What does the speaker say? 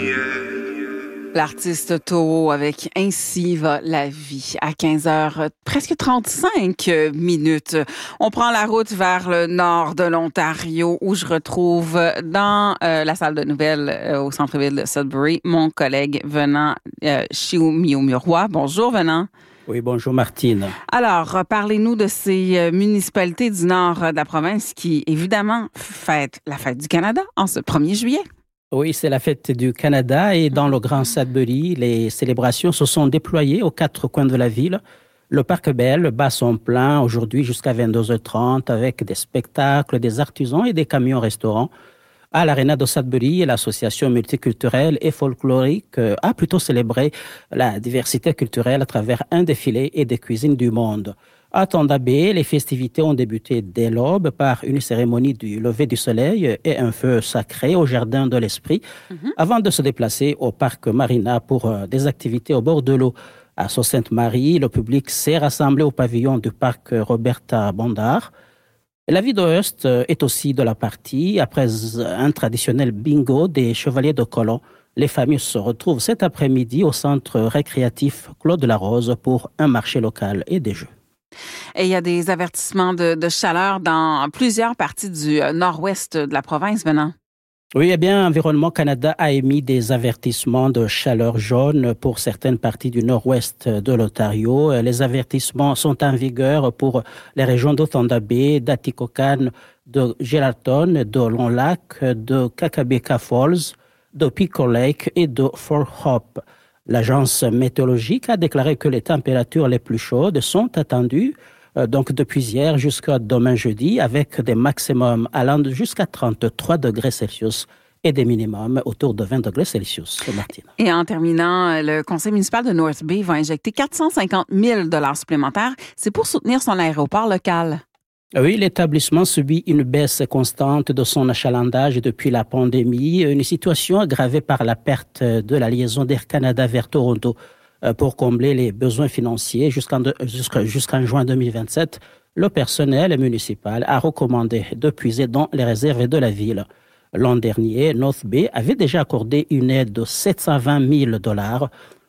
L'artiste Taureau avec Ainsi va la vie à 15h, presque 35 minutes. On prend la route vers le nord de l'Ontario où je retrouve dans la salle de nouvelles au centre-ville de Sudbury mon collègue Venant Chiou-Miou-Miroir. Bonjour Venant. Oui, bonjour Martine. Alors, parlez-nous de ces municipalités du nord de la province qui, évidemment, fêtent la fête du Canada en ce 1er juillet. Oui, c'est la fête du Canada et dans le Grand Sudbury, les célébrations se sont déployées aux 4 coins de la ville. Le Parc Bell bat son plein aujourd'hui jusqu'à 22h30 avec des spectacles, des artisans et des camions-restaurants. À l'Arena de Sudbury, l'association multiculturelle et folklorique a plutôt célébré la diversité culturelle à travers un défilé et des cuisines du monde. À Thunder Bay, les festivités ont débuté dès l'aube par une cérémonie du lever du soleil et un feu sacré au Jardin de l'Esprit, avant de se déplacer au Parc Marina pour des activités au bord de l'eau. À Sault-Sainte-Marie, le public s'est rassemblé au pavillon du Parc Roberta Bondard. La vie d'Heust est aussi de la partie. Après un traditionnel bingo des Chevaliers de Colomb, les familles se retrouvent cet après-midi au centre récréatif Claude Larose pour un marché local et des jeux. Et il y a des avertissements de chaleur dans plusieurs parties du nord-ouest de la province, Venant. Oui, eh bien, Environnement Canada a émis des avertissements de chaleur jaune pour certaines parties du nord-ouest de l'Ontario. Les avertissements sont en vigueur pour les régions de Thunder Bay, d'Atikokan, de Geraldton, de Long Lac, de Kakabeka Falls, de Pico Lake et de Fort Hope. L'agence météorologique a déclaré que les températures les plus chaudes sont attendues donc depuis hier jusqu'à demain jeudi, avec des maximums allant jusqu'à 33 degrés Celsius et des minimums autour de 20 degrés Celsius. Martine. Et en terminant, le conseil municipal de North Bay va injecter 450 000 $ supplémentaires. C'est pour soutenir son aéroport local. Oui, l'établissement subit une baisse constante de son achalandage depuis la pandémie, une situation aggravée par la perte de la liaison d'Air Canada vers Toronto. Pour combler les besoins financiers jusqu'en juin 2027, le personnel municipal a recommandé de puiser dans les réserves de la ville. L'an dernier, North Bay avait déjà accordé une aide de 720 000 $.